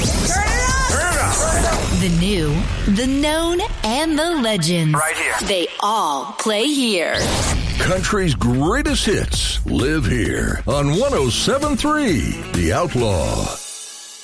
Turn it up! The new, the known, and the legends. Right here. They all play here. Country's greatest hits live here on 107.3 The Outlaw.